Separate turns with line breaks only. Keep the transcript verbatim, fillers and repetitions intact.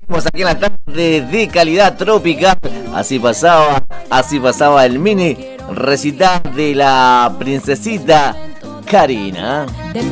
Seguimos aquí en la tarde de calidad tropical. Así pasaba, así pasaba el mini recital de la princesita Karina.